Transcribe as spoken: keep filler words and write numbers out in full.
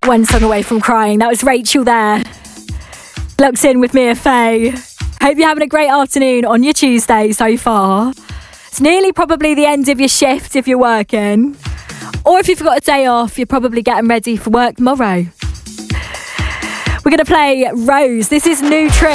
One song away from crying. That was Rachel there. Locked in with Mia Faye. Hope you're having a great afternoon on your Tuesday so far. It's nearly probably the end of your shift if you're working. Or if you've got a day off, you're probably getting ready for work tomorrow. We're going to play Rose. This is New Trip.